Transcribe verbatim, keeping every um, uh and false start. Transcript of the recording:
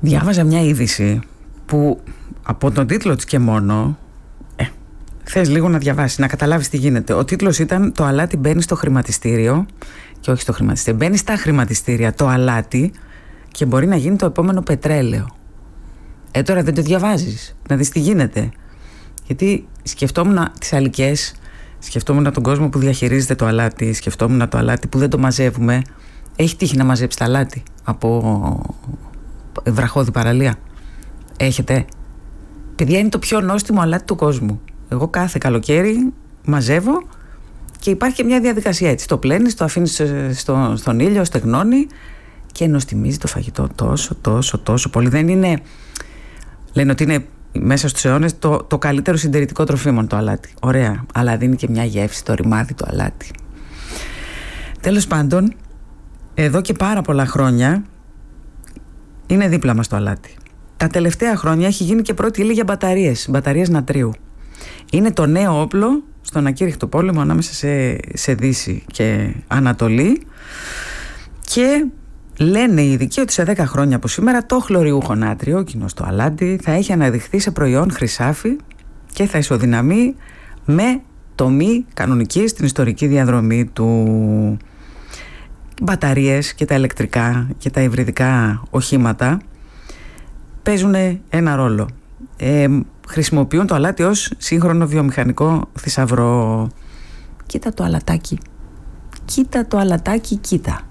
Διάβαζα μια είδηση που από τον τίτλο της και μόνο ε, θες λίγο να διαβάσεις, να καταλάβεις τι γίνεται. Ο τίτλος ήταν «Το αλάτι μπαίνει στο χρηματιστήριο», και όχι στο χρηματιστήριο, μπαίνει στα χρηματιστήρια το αλάτι και μπορεί να γίνει το επόμενο πετρέλαιο. Ε, τώρα δεν το διαβάζεις, να δεις τι γίνεται. Γιατί σκεφτόμουν τις αλικές, σκεφτόμουν τον κόσμο που διαχειρίζεται το αλάτι, σκεφτόμουν το αλάτι που δεν το μαζεύουμε. Έχει τύχει να μαζέψει τα αλάτι από βραχώδη παραλία? Έχετε? Παιδιά, είναι το πιο νόστιμο αλάτι του κόσμου. Εγώ κάθε καλοκαίρι μαζεύω και υπάρχει και μια διαδικασία έτσι. Το πλένεις, το αφήνεις στο, στον ήλιο, στεγνώνει και νοστιμίζει το φαγητό τόσο, τόσο, τόσο πολύ. Δεν είναι... Λένε ότι είναι μέσα στους αιώνες το, το καλύτερο συντηρητικό τροφίμο το αλάτι. Ωραία, αλλά δίνει και μια γεύση, το ρημάδι το αλάτι. Τέλος πάντων, εδώ και πάρα πολλά χρόνια είναι δίπλα μας το αλάτι. Τα τελευταία χρόνια έχει γίνει και πρώτη ύλη για μπαταρίες, μπαταρίες νατρίου. Είναι το νέο όπλο στον ακήρυχτο πόλεμο ανάμεσα σε, σε Δύση και Ανατολή, και λένε οι ειδικοί ότι σε δέκα χρόνια από σήμερα το χλωριούχο νάτριο, κοινώς το αλάτι, θα έχει αναδειχθεί σε προϊόν χρυσάφι και θα ισοδυναμεί με τομή κανονική στην ιστορική διαδρομή του. Μπαταρίες και τα ηλεκτρικά και τα υβριδικά οχήματα παίζουν ένα ρόλο. Ε, χρησιμοποιούν το αλάτι ως σύγχρονο βιομηχανικό θησαυρό. Κοίτα το αλατάκι. Κοίτα το αλατάκι, κοίτα.